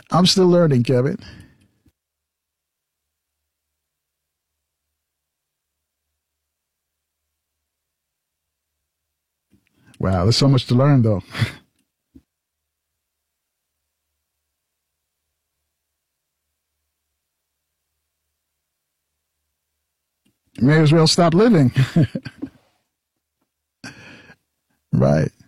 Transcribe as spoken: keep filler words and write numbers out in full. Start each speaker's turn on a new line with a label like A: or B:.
A: I'm still learning, Kevin. Wow, there's so much to learn, though. You may as well stop living. Right.